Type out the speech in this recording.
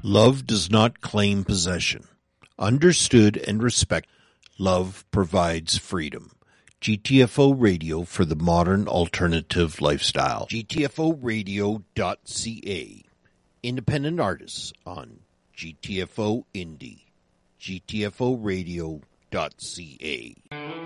Love does not claim possession. Understood and respected, love provides freedom. GTFO Radio for the modern alternative lifestyle. GTFOradio.ca. Independent artists on GTFO Indie. GTFOradio.ca.